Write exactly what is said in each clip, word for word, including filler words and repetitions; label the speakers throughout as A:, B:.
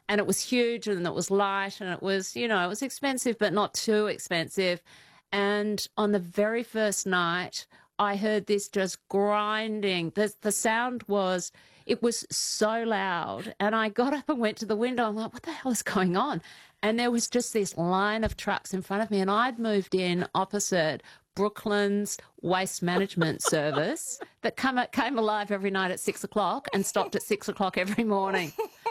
A: and it was huge and it was light and it was, you know, it was expensive but not too expensive. And on the very first night, I heard this just grinding. The, the sound was, it was so loud. And I got up and went to the window. I'm like, what the hell is going on? And there was just this line of trucks in front of me. And I'd moved in opposite Brooklyn's waste management service that come, came alive every night at six o'clock and stopped at six o'clock every morning.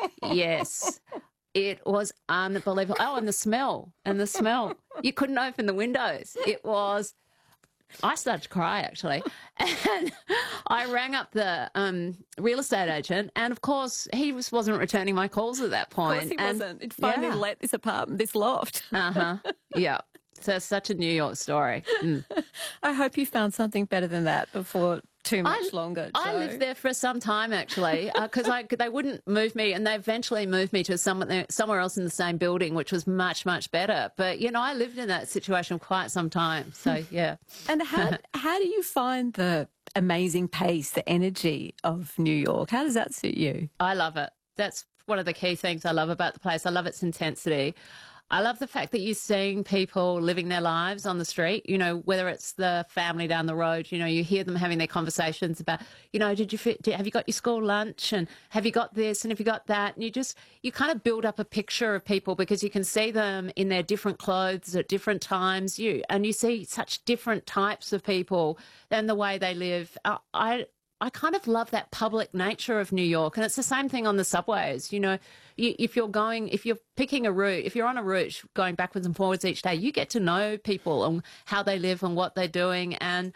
A: Yes. It was unbelievable. Oh, and the smell, and the smell. You couldn't open the windows. It was, I started to cry, actually. And I rang up the um, real estate agent, and, of course, he was, wasn't returning my calls at that point.
B: Of course he
A: and,
B: wasn't. He'd finally
A: yeah.
B: let this apartment, this loft.
A: Uh-huh, yeah. So it's such a New York story. Mm.
B: I hope you found something better than that before too much
A: I,
B: longer, Jo.
A: I lived there for some time, actually, because uh, they wouldn't move me, and they eventually moved me to somewhere, somewhere else in the same building, which was much, much better. But, you know, I lived in that situation quite some time, so, yeah.
B: And how, how do you find the amazing pace, the energy of New York? How does that suit you?
A: I love it. That's one of the key things I love about the place. I love its intensity. I love the fact that you're seeing people living their lives on the street, you know, whether it's the family down the road, you know, you hear them having their conversations about, you know, did you fit, did, have you got your school lunch, and have you got this and have you got that? And you just, you kind of build up a picture of people because you can see them in their different clothes at different times, you, and you see such different types of people and the way they live. Uh, I, I kind of love that public nature of New York, and it's the same thing on the subways. You know, you, if you're going, if you're picking a route, if you're on a route going backwards and forwards each day, you get to know people and how they live and what they're doing. And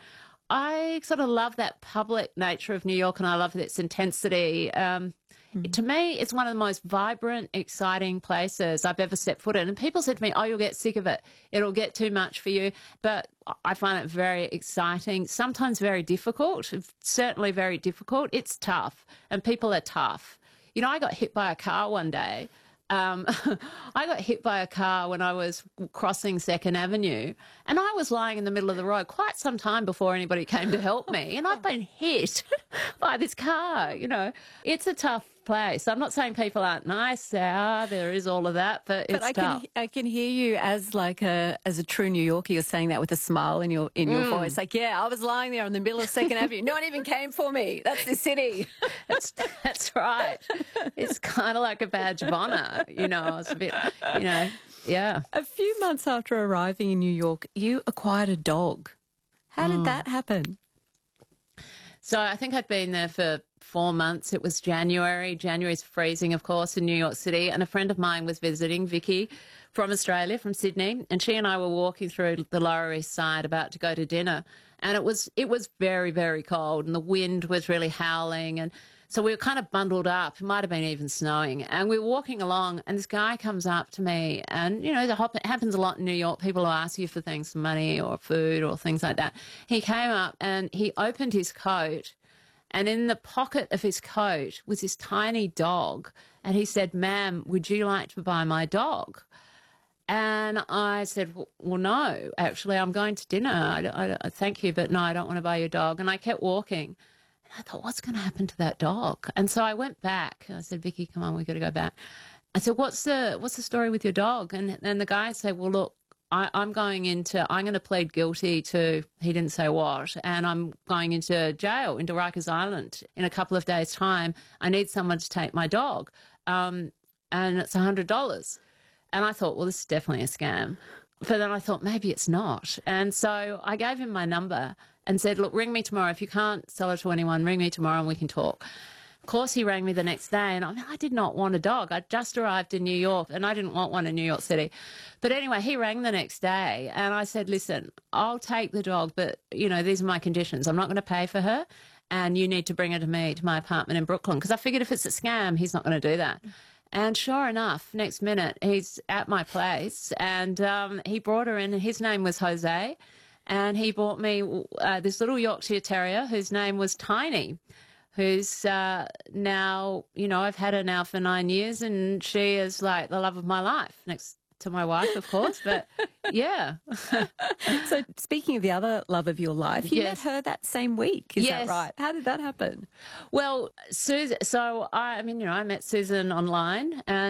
A: I sort of love that public nature of New York, and I love its intensity. Um, mm. To me, it's one of the most vibrant, exciting places I've ever stepped foot in. And people said to me, oh, you'll get sick of it. It'll get too much for you. But I find it very exciting, sometimes very difficult, certainly very difficult. It's tough, and people are tough. You know, I got hit by a car one day. Um, I got hit by a car when I was crossing Second Avenue, and I was lying in the middle of the road quite some time before anybody came to help me, and I've been hit by this car. You know, it's a tough place. I'm not saying people aren't nice. There are, there is all of that, but it's
B: but I
A: tough.
B: Can, I can hear you as like a as a true New Yorker. You're saying that with a smile in your in your
A: Mm.
B: voice. Like, yeah, I was lying there in the middle of Second Avenue. No one even came for me. That's the city.
A: That's, that's right. It's kind of like a badge of honour. You know, I was a bit, you know, yeah.
B: A few months after arriving in New York, you acquired a dog. How did
A: Mm.
B: that happen?
A: So I think I'd been there for four months. It was January. January's freezing, of course, in New York City. And a friend of mine was visiting, Vicky, from Australia, from Sydney. And she and I were walking through the Lower East Side about to go to dinner. And it was it was very, very cold, and the wind was really howling. And so we were kind of bundled up. It might have been even snowing. And we were walking along, and this guy comes up to me. And, you know, it happens a lot in New York. People will ask you for things, money or food or things like that. He came up and he opened his coat, and in the pocket of his coat was this tiny dog. And he said, ma'am, would you like to buy my dog? And I said, well, no, actually, I'm going to dinner. I, I, thank you, but no, I don't want to buy your dog. And I kept walking. And I thought, what's going to happen to that dog? And so I went back. I said, Vicky, come on, we've got to go back. I said, what's the what's the story with your dog? And then the guy said, well, look, I, I'm going into, I'm going to plead guilty to, he didn't say what, and I'm going into jail, into Rikers Island in a couple of days' time. I need someone to take my dog. Um, and it's one hundred dollars. And I thought, well, this is definitely a scam. But then I thought, maybe it's not. And so I gave him my number and said, look, ring me tomorrow. If you can't sell it to anyone, ring me tomorrow and we can talk. Of course, he rang me the next day, and I mean, I did not want a dog. I just arrived in New York, and I didn't want one in New York City. But anyway, he rang the next day, and I said, listen, I'll take the dog, but, you know, these are my conditions. I'm not going to pay for her, and you need to bring her to me, to my apartment in Brooklyn, because I figured if it's a scam, he's not going to do that. And sure enough, next minute, he's at my place, and um, he brought her in, and his name was Jose, and he bought me uh, this little Yorkshire Terrier whose name was Tiny, who's uh, now, you know, I've had her now for nine years, and she is like the love of my life, next to my wife, of course, but yeah.
B: So speaking of the other love of your life, you
A: Yes.
B: met her that same week, is
A: Yes.
B: that right? How did that happen?
A: Well, Susan, so I, I mean, you know, I met Susan online, and